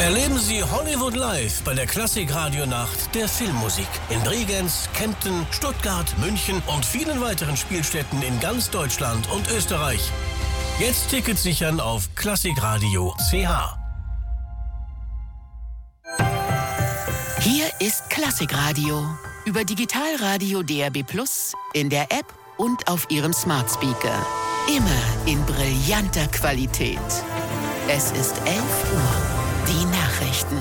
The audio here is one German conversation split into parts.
Erleben Sie Hollywood Live bei der Klassik-Radio-Nacht der Filmmusik in Bregenz, Kempten, Stuttgart, München und vielen weiteren Spielstätten in ganz Deutschland und Österreich. Jetzt Tickets sichern auf klassikradio.ch. Hier ist Klassikradio über Digitalradio DAB+, in der App und auf Ihrem Smart Speaker. Immer in brillanter Qualität. Es ist 11 Uhr. Die Nachrichten.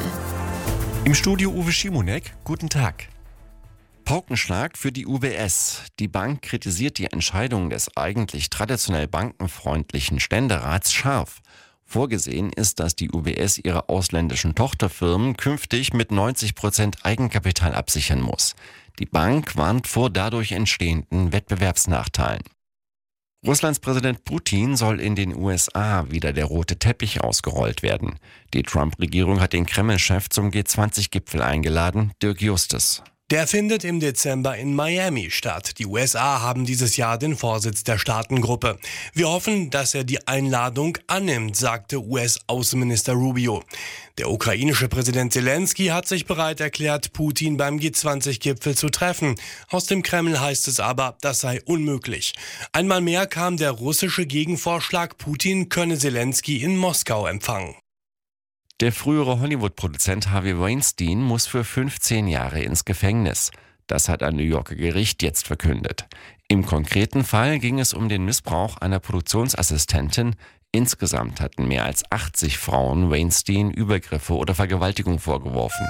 Im Studio Uwe Schimonek, guten Tag. Paukenschlag für die UBS. Die Bank kritisiert die Entscheidung des eigentlich traditionell bankenfreundlichen Ständerats scharf. Vorgesehen ist, dass die UBS ihre ausländischen Tochterfirmen künftig mit 90% Eigenkapital absichern muss. Die Bank warnt vor dadurch entstehenden Wettbewerbsnachteilen. Russlands Präsident Putin soll in den USA wieder der rote Teppich ausgerollt werden. Die Trump-Regierung hat den Kreml-Chef zum G20-Gipfel eingeladen, Dirk Justus. Der findet im Dezember in Miami statt. Die USA haben dieses Jahr den Vorsitz der Staatengruppe. Wir hoffen, dass er die Einladung annimmt, sagte US-Außenminister Rubio. Der ukrainische Präsident Zelensky hat sich bereit erklärt, Putin beim G20-Gipfel zu treffen. Aus dem Kreml heißt es aber, das sei unmöglich. Einmal mehr kam der russische Gegenvorschlag, Putin könne Zelensky in Moskau empfangen. Der frühere Hollywood-Produzent Harvey Weinstein muss für 15 Jahre ins Gefängnis. Das hat ein New Yorker Gericht jetzt verkündet. Im konkreten Fall ging es um den Missbrauch einer Produktionsassistentin. Insgesamt hatten mehr als 80 Frauen Weinstein Übergriffe oder Vergewaltigung vorgeworfen.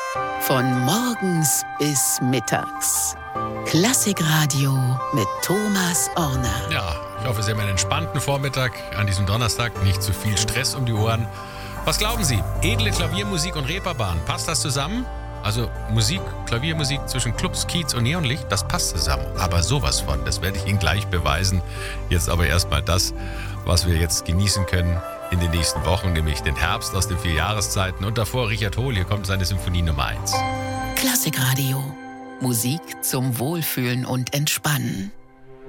Von morgens bis mittags. Klassikradio mit Thomas Orner. Ja, ich hoffe, Sie haben einen entspannten Vormittag an diesem Donnerstag. Nicht zu viel Stress um die Ohren. Was glauben Sie? Edle Klaviermusik und Reeperbahn, passt das zusammen? Also Musik, Klaviermusik zwischen Clubs, Kiez und Neonlicht, das passt zusammen. Aber sowas von, das werde ich Ihnen gleich beweisen. Jetzt aber erstmal das, was wir jetzt genießen können in den nächsten Wochen, nämlich den Herbst aus den 4 Jahreszeiten. Und davor Richard Hohl, hier kommt seine Symphonie Nummer 1. Klassikradio. Musik zum Wohlfühlen und Entspannen.